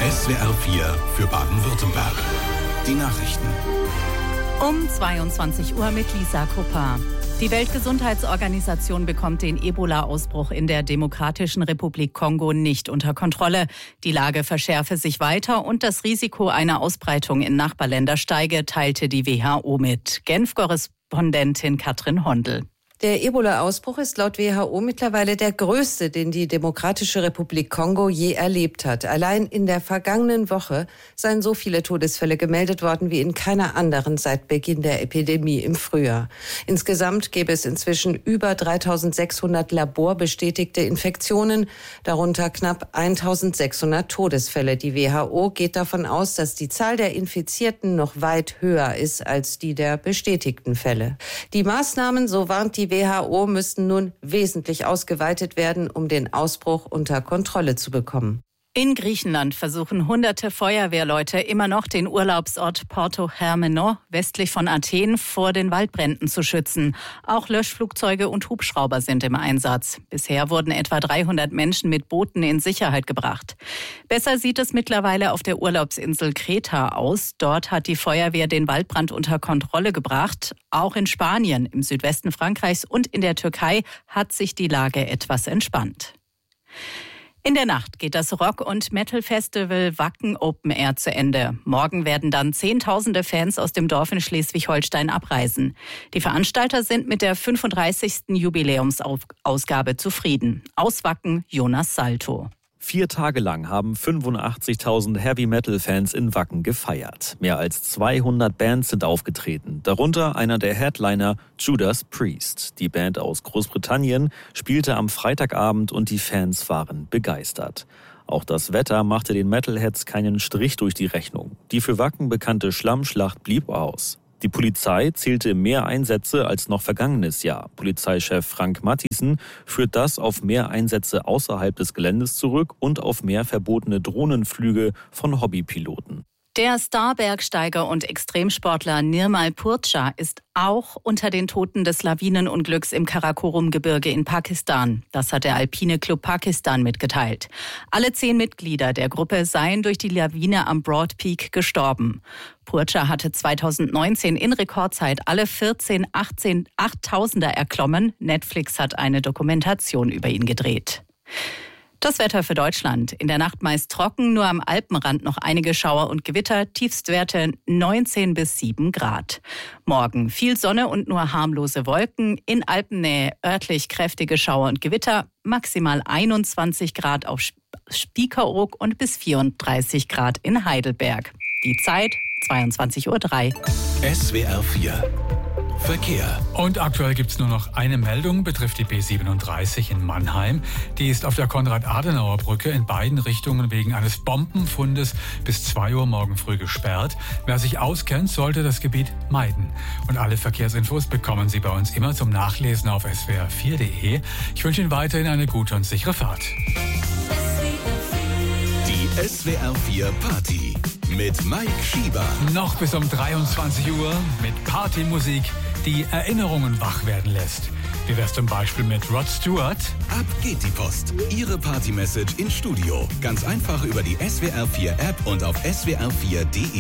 SWR 4 für Baden-Württemberg. Die Nachrichten. Um 22 Uhr mit Lisa Kupper. Die Weltgesundheitsorganisation bekommt den Ebola-Ausbruch in der Demokratischen Republik Kongo nicht unter Kontrolle. Die Lage verschärfe sich weiter und das Risiko einer Ausbreitung in Nachbarländer steige, teilte die WHO mit. Genf-Korrespondentin Katrin Hondel. Der Ebola-Ausbruch ist laut WHO mittlerweile der größte, den die Demokratische Republik Kongo je erlebt hat. Allein in der vergangenen Woche seien so viele Todesfälle gemeldet worden wie in keiner anderen seit Beginn der Epidemie im Frühjahr. Insgesamt gäbe es inzwischen über 3.600 laborbestätigte Infektionen, darunter knapp 1.600 Todesfälle. Die WHO geht davon aus, dass die Zahl der Infizierten noch weit höher ist als die der bestätigten Fälle. Die Maßnahmen, so warnt die WHO, müssten nun wesentlich ausgeweitet werden, um den Ausbruch unter Kontrolle zu bekommen. In Griechenland versuchen hunderte Feuerwehrleute immer noch den Urlaubsort Porto Hermeno westlich von Athen vor den Waldbränden zu schützen. Auch Löschflugzeuge und Hubschrauber sind im Einsatz. Bisher wurden etwa 300 Menschen mit Booten in Sicherheit gebracht. Besser sieht es mittlerweile auf der Urlaubsinsel Kreta aus. Dort hat die Feuerwehr den Waldbrand unter Kontrolle gebracht. Auch in Spanien, im Südwesten Frankreichs und in der Türkei hat sich die Lage etwas entspannt. In der Nacht geht das Rock- und Metal-Festival Wacken Open Air zu Ende. Morgen werden dann Zehntausende Fans aus dem Dorf in Schleswig-Holstein abreisen. Die Veranstalter sind mit der 35. Jubiläumsausgabe zufrieden. Aus Wacken Jonas Salto. 4 Tage lang haben 85.000 Heavy-Metal-Fans in Wacken gefeiert. Mehr als 200 Bands sind aufgetreten, darunter einer der Headliner Judas Priest. Die Band aus Großbritannien spielte am Freitagabend und die Fans waren begeistert. Auch das Wetter machte den Metalheads keinen Strich durch die Rechnung. Die für Wacken bekannte Schlammschlacht blieb aus. Die Polizei zählte mehr Einsätze als noch vergangenes Jahr. Polizeichef Frank Matthiessen führt das auf mehr Einsätze außerhalb des Geländes zurück und auf mehr verbotene Drohnenflüge von Hobbypiloten. Der Starbergsteiger und Extremsportler Nirmal Purcha ist auch unter den Toten des Lawinenunglücks im Karakorum-Gebirge in Pakistan. Das hat der Alpine Club Pakistan mitgeteilt. Alle 10 Mitglieder der Gruppe seien durch die Lawine am Broad Peak gestorben. Purcha hatte 2019 in Rekordzeit alle 14 8000er erklommen. Netflix hat eine Dokumentation über ihn gedreht. Das Wetter für Deutschland. In der Nacht meist trocken, nur am Alpenrand noch einige Schauer und Gewitter. Tiefstwerte 19 bis 7 Grad. Morgen viel Sonne und nur harmlose Wolken. In Alpennähe örtlich kräftige Schauer und Gewitter. Maximal 21 Grad auf Spiekeroog und bis 34 Grad in Heidelberg. Die Zeit 22:03 Uhr. SWR 4 Verkehr. Und aktuell gibt es nur noch eine Meldung, betrifft die B37 in Mannheim. Die ist auf der Konrad-Adenauer-Brücke in beiden Richtungen wegen eines Bombenfundes bis 2 Uhr morgen früh gesperrt. Wer sich auskennt, sollte das Gebiet meiden. Und alle Verkehrsinfos bekommen Sie bei uns immer zum Nachlesen auf swr4.de. Ich wünsche Ihnen weiterhin eine gute und sichere Fahrt. Die SWR 4 Party mit Mike Schieber. Noch bis um 23 Uhr mit Partymusik, die Erinnerungen wach werden lässt. Wie wär's zum Beispiel mit Rod Stewart? Ab geht die Post. Ihre Party-Message ins Studio. Ganz einfach über die SWR 4 App und auf swr4.de.